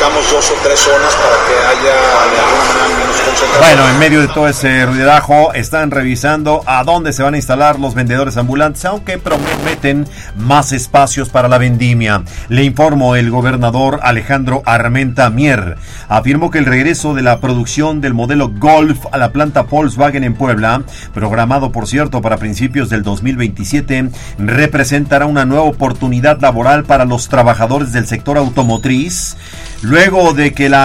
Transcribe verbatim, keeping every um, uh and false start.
ubicamos dos o tres zonas para que haya de alguna manera menos concentración. Bueno, en medio de todo ese ruidajo, están revisando a dónde se van a instalar los vendedores ambulantes, aunque prometen más espacios para la vendimia. Le informo, el gobernador Alejandro Armenta Mier afirmó que el regreso de la producción del modelo Golf a la planta Volkswagen en Puebla, programado por cierto para principios del dos mil veintisiete, representará una nueva oportunidad laboral para los trabajadores del sector automotriz, luego de que la